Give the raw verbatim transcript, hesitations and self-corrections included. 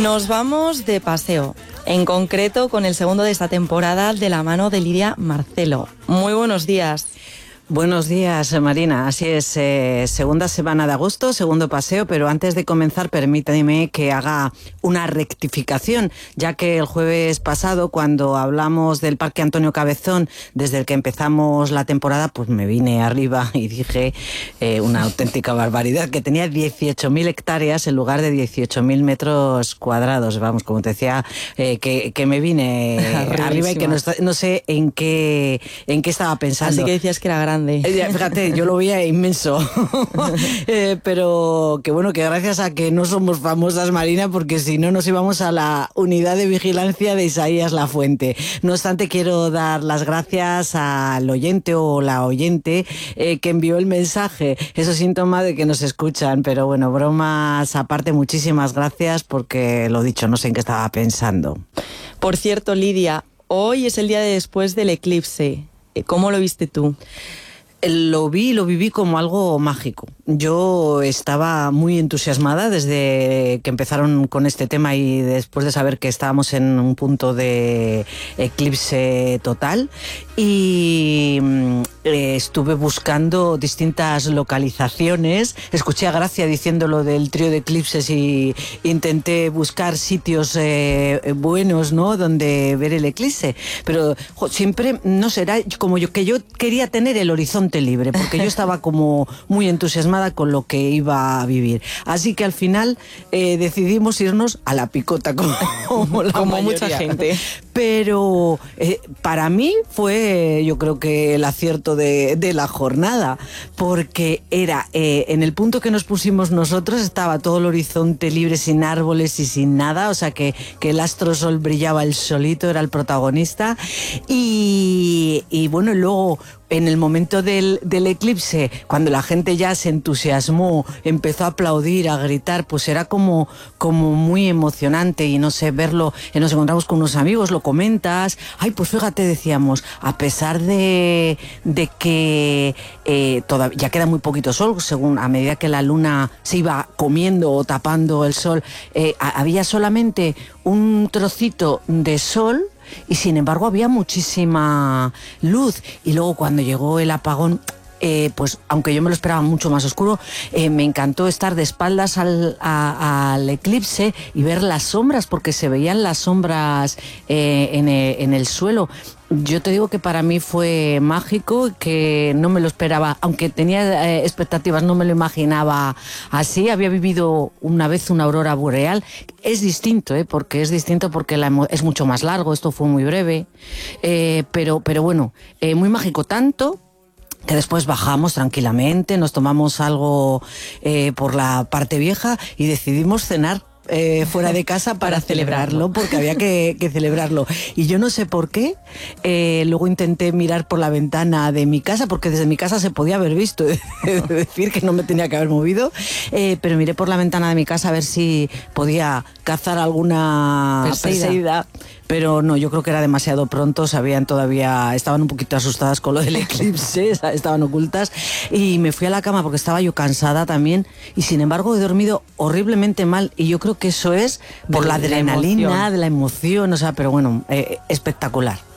Nos vamos de paseo, en concreto con el segundo de esta temporada de la mano de Lidia Marcelo. Muy buenos días. Buenos días, Marina. Así es, eh, segunda semana de agosto, segundo paseo, pero antes de comenzar permítame que haga una rectificación, ya que el jueves pasado, cuando hablamos del Parque Antonio Cabezón, desde el que empezamos la temporada, pues me vine arriba y dije eh, una auténtica barbaridad, que tenía dieciocho mil hectáreas en lugar de dieciocho mil metros cuadrados. Vamos, como te decía, eh, que, que me vine arriba y que no, no sé en qué, en qué estaba pensando. Así que decías que era grande. Fíjate, yo lo veía inmenso. eh, pero que bueno, que gracias a que no somos famosas, Marina, porque si no nos íbamos a la unidad de vigilancia de Isaías Lafuente. No obstante, quiero dar las gracias al oyente o la oyente eh, que envió el mensaje. Eso es síntoma de que nos escuchan, pero bueno, bromas aparte, muchísimas gracias, porque lo dicho, no sé en qué estaba pensando. Por cierto, Lidia, hoy es el día de después del eclipse. ¿Cómo lo viste tú? Lo vi, lo viví como algo mágico. Yo estaba muy entusiasmada desde que empezaron con este tema y después de saber que estábamos en un punto de eclipse total, y eh, estuve buscando distintas localizaciones. Escuché a Gracia diciendo lo del trío de eclipses y intenté buscar sitios eh, buenos, ¿no?, donde ver el eclipse, pero jo, siempre, no sé, era como yo, que yo quería tener el horizonte libre, porque yo estaba como muy entusiasmada con lo que iba a vivir. Así que al final eh, decidimos irnos a la picota, como, como, la como mayoría. mucha gente. Pero eh, para mí fue, yo creo que el acierto de, de la jornada, porque era eh, en el punto que nos pusimos nosotros, estaba todo el horizonte libre, sin árboles y sin nada, o sea que, que el astro sol brillaba el solito, era el protagonista. Y, y bueno, luego en el momento del, del eclipse, cuando la gente ya se entusiasmó, empezó a aplaudir, a gritar, pues era como, como muy emocionante. Y no sé, verlo, eh, nos encontramos con unos amigos, lo comentas, ay, pues fíjate, decíamos, a pesar de, de que eh, todavía ya queda muy poquito sol, según a medida que la luna se iba comiendo o tapando el sol, eh, había solamente un trocito de sol, y sin embargo había muchísima luz. Y luego cuando llegó el apagón, eh, pues aunque yo me lo esperaba mucho más oscuro, eh, me encantó estar de espaldas al, a, al eclipse y ver las sombras, porque se veían las sombras eh, en, el, en el suelo. Yo te digo que para mí fue mágico, que no me lo esperaba, aunque tenía eh, expectativas, no me lo imaginaba así. Había vivido una vez una aurora boreal. Es distinto, ¿eh? porque es distinto porque la, es mucho más largo, esto fue muy breve, eh, pero, pero bueno, eh, muy mágico, tanto que después bajamos tranquilamente, nos tomamos algo eh, por la parte vieja y decidimos cenar Eh, fuera de casa para, para celebrarlo, celebrarlo, porque había que, que celebrarlo. Y yo no sé por qué, eh, luego intenté mirar por la ventana de mi casa, porque desde mi casa se podía haber visto, es decir, que no me tenía que haber movido, eh, pero miré por la ventana de mi casa a ver si podía cazar alguna perseguida. perseguida. Pero no, yo creo que era demasiado pronto, sabían todavía, estaban un poquito asustadas con lo del eclipse, estaban ocultas, y me fui a la cama porque estaba yo cansada también, y sin embargo he dormido horriblemente mal, y yo creo que eso es por de la adrenalina, la de la emoción, o sea, pero bueno, eh, espectacular.